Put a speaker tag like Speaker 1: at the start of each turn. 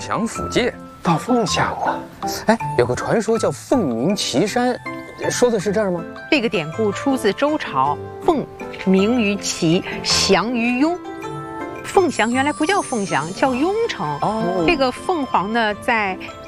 Speaker 1: 翔府界。
Speaker 2: 到凤翔了。
Speaker 1: 哎，有个传说叫凤鸣岐山，说的是这儿吗？
Speaker 3: 这个典故出自周朝，凤鸣于岐，翔于雍。凤翔原来不叫凤翔，叫雍城。
Speaker 1: 哦，
Speaker 3: 这个凤凰呢，在